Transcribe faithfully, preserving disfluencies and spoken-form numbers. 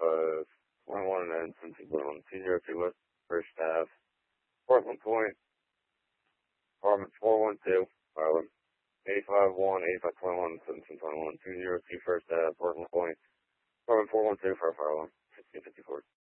five twenty-one and Cincy Bloom, two zero two West First Ave, Portland Point, apartment four one two, Harlem, eighty-five one, eighty-five twenty-one, seventeen twenty-one, two zero two First Ave, Portland Point, apartment four one two, Harlem, sixteen fifty-four.